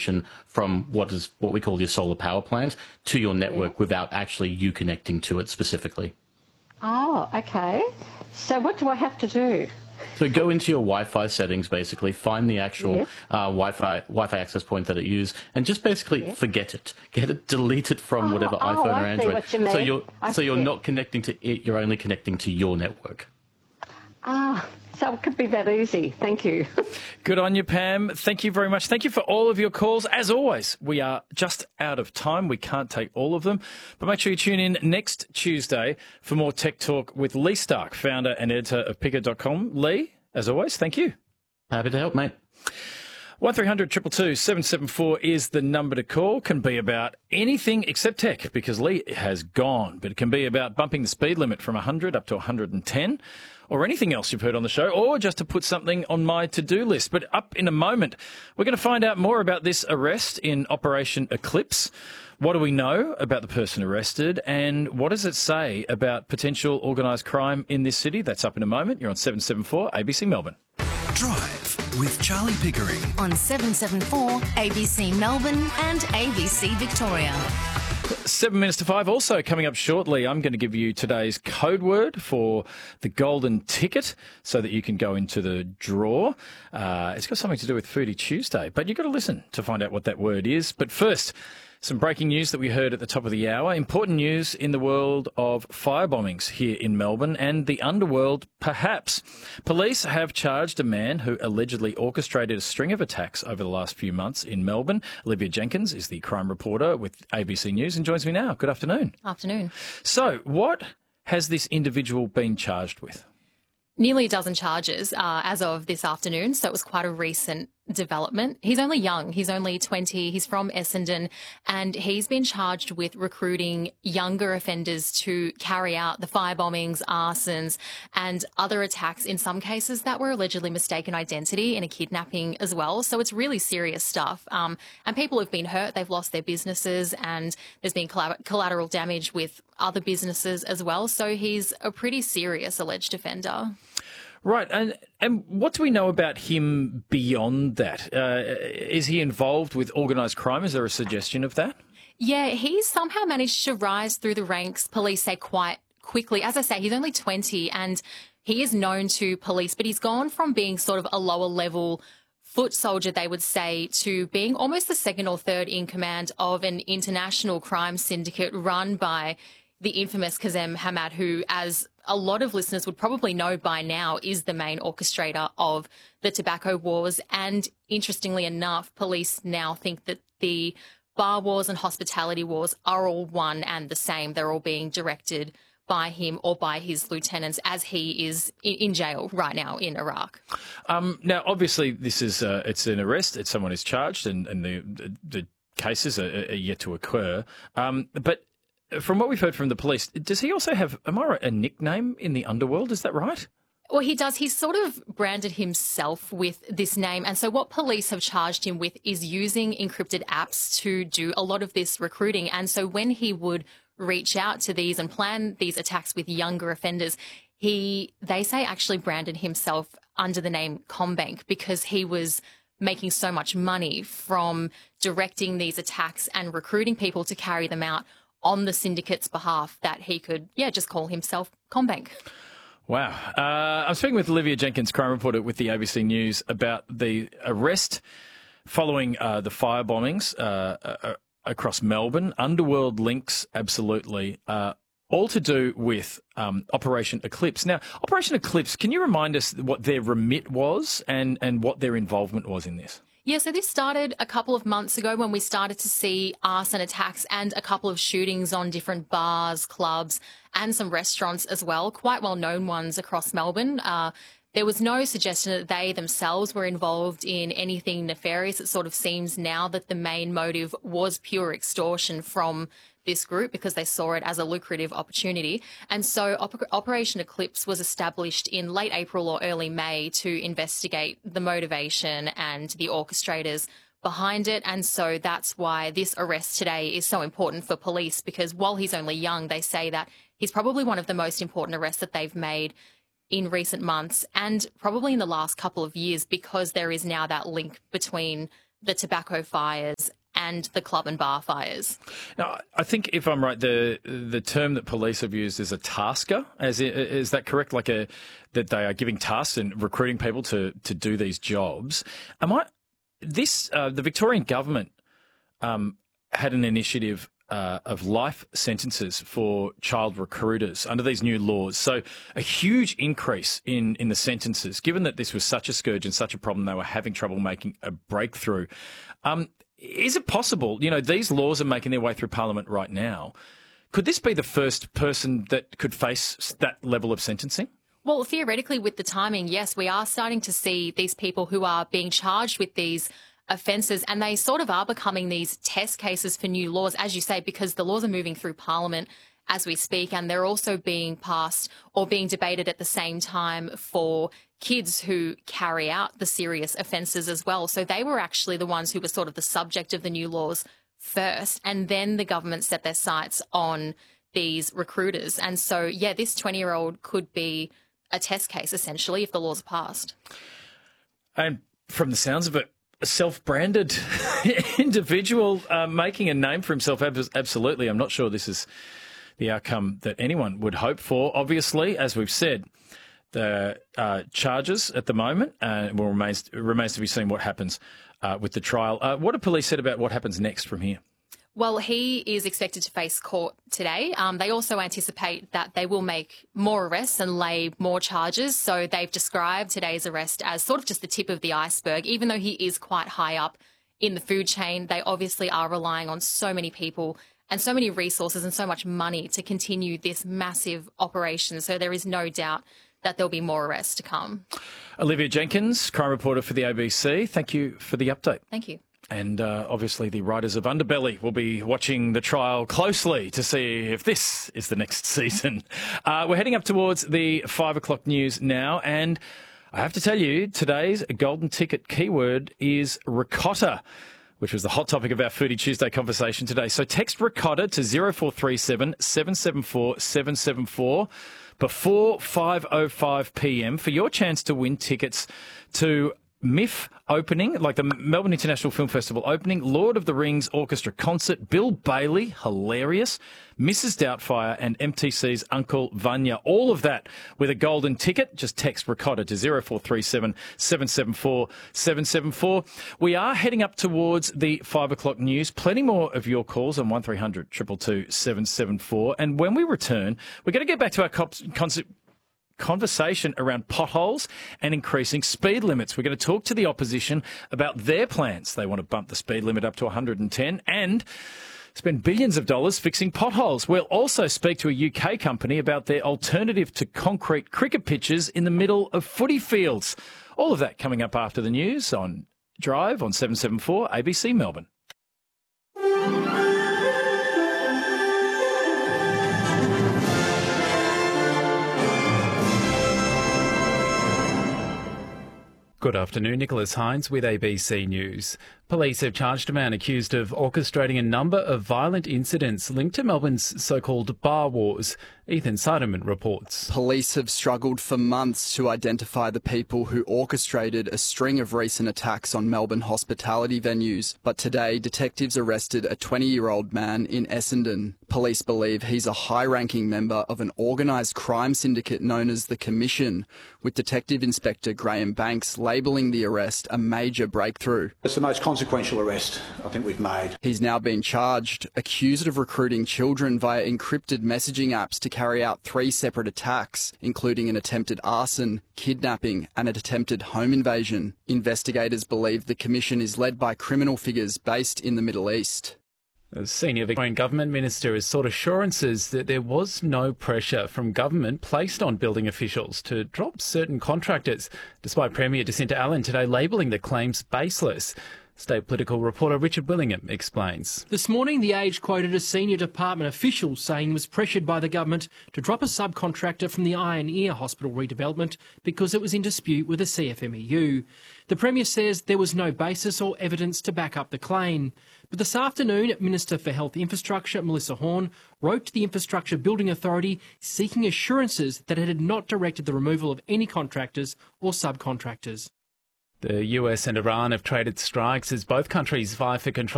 connection from what we call your solar power plant to your network without actually you connecting to it specifically. Oh, okay. So what do I have to do? So go into your Wi-Fi settings, basically, find the actual Wi-Fi access point that it used, and just basically forget it. Delete it from whatever iPhone or Android. So you're not connecting to it, you're only connecting to your network. So it could be that easy. Thank you. Good on you, Pam. Thank you very much. Thank you for all of your calls. As always, we are just out of time. We can't take all of them. But make sure you tune in next Tuesday for more Tech Talk with Lee Stark, founder and editor of Picker.com. Lee, as always, thank you. Happy to help, mate. 1300 222 774 is the number to call. Can be about anything except tech because Lee has gone. But it can be about bumping the speed limit from 100 up to 110 or anything else you've heard on the show or just to put something on my to-do list. But up in a moment, we're going to find out more about this arrest in Operation Eclipse. What do we know about the person arrested and what does it say about potential organised crime in this city? That's up in a moment. You're on 774 ABC Melbourne. Drive with Charlie Pickering on 774 ABC Melbourne and ABC Victoria. 7 minutes to 5. Also coming up shortly, I'm going to give you today's code word for the golden ticket so that you can go into the draw. It's got something to do with Foodie Tuesday, but you've got to listen to find out what that word is. But first, some breaking news that we heard at the top of the hour. Important news in the world of firebombings here in Melbourne and the underworld, perhaps. Police have charged a man who allegedly orchestrated a string of attacks over the last few months in Melbourne. Olivia Jenkins is the crime reporter with ABC News and joins me now. Good afternoon. Afternoon. So, what has this individual been charged with? Nearly a dozen charges as of this afternoon, so it was quite a recent development. He's only young. He's only 20. He's from Essendon, and he's been charged with recruiting younger offenders to carry out the firebombings, arsons, and other attacks, in some cases that were allegedly mistaken identity in a kidnapping as well. So it's really serious stuff. And people have been hurt. They've lost their businesses, and there's been collateral damage with other businesses as well. So he's a pretty serious alleged offender. Right, and what do we know about him beyond that? Is he involved with organised crime? Is there a suggestion of that? Yeah, he's somehow managed to rise through the ranks, police say, quite quickly. As I say, he's only 20 and he is known to police, but he's gone from being sort of a lower level foot soldier, they would say, to being almost the second or third in command of an international crime syndicate run by the infamous Kazem Hamad, who, as a lot of listeners would probably know by now, is the main orchestrator of the tobacco wars. And interestingly enough, police now think that the bar wars and hospitality wars are all one and the same. They're all being directed by him or by his lieutenants as he is in jail right now in Iraq. Now, obviously, this is it's an arrest. It's someone is charged and the cases are yet to occur. But from what we've heard from the police, does he also have, am I right, a nickname in the underworld? Is that right? Well, he does. He's sort of branded himself with this name. And so what police have charged him with is using encrypted apps to do a lot of this recruiting. And so when he would reach out to these and plan these attacks with younger offenders, they say actually branded himself under the name CommBank because he was making so much money from directing these attacks and recruiting people to carry them out on the syndicate's behalf that he could, just call himself CommBank. Wow. I'm speaking with Olivia Jenkins, crime reporter with the ABC News, about the arrest following the firebombings across Melbourne. Underworld links, absolutely. All to do with Operation Eclipse. Now, Operation Eclipse, can you remind us what their remit was and what their involvement was in this? Yeah, so this started a couple of months ago when we started to see arson attacks and a couple of shootings on different bars, clubs, and some restaurants as well, quite well-known ones across Melbourne. There was no suggestion that they themselves were involved in anything nefarious. It sort of seems now that the main motive was pure extortion from this group because they saw it as a lucrative opportunity. And so Operation Eclipse was established in late April or early May to investigate the motivation and the orchestrators behind it. And so that's why this arrest today is so important for police, because while he's only young, they say that he's probably one of the most important arrests that they've made in recent months and probably in the last couple of years, because there is now that link between the tobacco fires and the club and bar fires. Now, I think if I'm right, the term that police have used is a tasker. Is that correct? That they are giving tasks and recruiting people to do these jobs. The Victorian government had an initiative of life sentences for child recruiters under these new laws. So a huge increase in the sentences, given that this was such a scourge and such a problem, they were having trouble making a breakthrough. Is it possible, these laws are making their way through Parliament right now. Could this be the first person that could face that level of sentencing? Well, theoretically, with the timing, yes, we are starting to see these people who are being charged with these offences, and they sort of are becoming these test cases for new laws, as you say, because the laws are moving through Parliament as we speak, and they're also being passed or being debated at the same time for kids who carry out the serious offences as well. So they were actually the ones who were sort of the subject of the new laws first, and then the government set their sights on these recruiters. And so, yeah, this 20-year-old could be a test case, essentially, if the laws are passed. And from the sounds of it, a self-branded individual making a name for himself, absolutely. I'm not sure this is the outcome that anyone would hope for. Obviously, as we've said, the charges at the moment remains to be seen what happens with the trial. What have police said about what happens next from here? Well, he is expected to face court today. They also anticipate that they will make more arrests and lay more charges. So they've described today's arrest as sort of just the tip of the iceberg. Even though he is quite high up in the food chain, they obviously are relying on so many people and so many resources and so much money to continue this massive operation. So there is no doubt that there'll be more arrests to come. Olivia Jenkins, crime reporter for the ABC. Thank you for the update. Thank you. And obviously the writers of Underbelly will be watching the trial closely to see if this is the next season. We're heading up towards the 5 o'clock news now, and I have to tell you, today's golden ticket keyword is ricotta, which was the hot topic of our Foodie Tuesday conversation today. So text ricotta to 0437 774 774 before 5:05 p.m. for your chance to win tickets to MIF opening, like the Melbourne International Film Festival opening, Lord of the Rings Orchestra concert, Bill Bailey, hilarious, Mrs. Doubtfire and MTC's Uncle Vanya. All of that with a golden ticket. Just text ricotta to 0437 774 774. We are heading up towards the 5 o'clock news. Plenty more of your calls on 1300 222 774. And when we return, we're going to get back to our conversation around potholes and increasing speed limits. We're going to talk to the opposition about their plans. They want to bump the speed limit up to 110 and spend billions of dollars fixing potholes. We'll also speak to a UK company about their alternative to concrete cricket pitches in the middle of footy fields. All of that coming up after the news on Drive on 774 ABC Melbourne. Good afternoon, Nicholas Hines with ABC News. Police have charged a man accused of orchestrating a number of violent incidents linked to Melbourne's so-called bar wars. Ethan Sideman reports. Police have struggled for months to identify the people who orchestrated a string of recent attacks on Melbourne hospitality venues. But today, detectives arrested a 20-year-old man in Essendon. Police believe he's a high-ranking member of an organised crime syndicate known as the Commission, with Detective Inspector Graham Banks labelling the arrest a major breakthrough. It's the most consequential arrest I think we've made. He's now been charged, accused of recruiting children via encrypted messaging apps to carry out 3 separate attacks, including an attempted arson, kidnapping and an attempted home invasion. Investigators believe the Commission is led by criminal figures based in the Middle East. A senior Victorian government minister has sought assurances that there was no pressure from government placed on building officials to drop certain contractors, despite Premier Jacinta Allen today labelling the claims baseless. State political reporter Richard Willingham explains. This morning, The Age quoted a senior department official saying he was pressured by the government to drop a subcontractor from the Eye and Ear Hospital redevelopment because it was in dispute with the CFMEU. The Premier says there was no basis or evidence to back up the claim. But this afternoon, Minister for Health Infrastructure, Melissa Horne, wrote to the Infrastructure Building Authority seeking assurances that it had not directed the removal of any contractors or subcontractors. The US and Iran have traded strikes as both countries vie for control